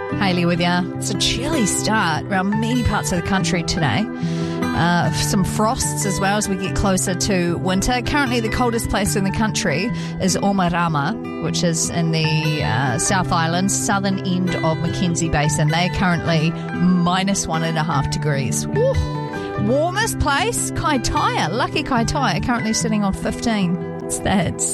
Hayley with you. It's a chilly start around many parts of the country today. Some frosts as well as we get closer to winter. Currently, the coldest place in the country is Omarama, which is in the South Island, southern end of Mackenzie Basin. They're currently -1.5 degrees. Woo. Warmest place, Kaitaia. Lucky Kaitaia, currently sitting on 15. It's that.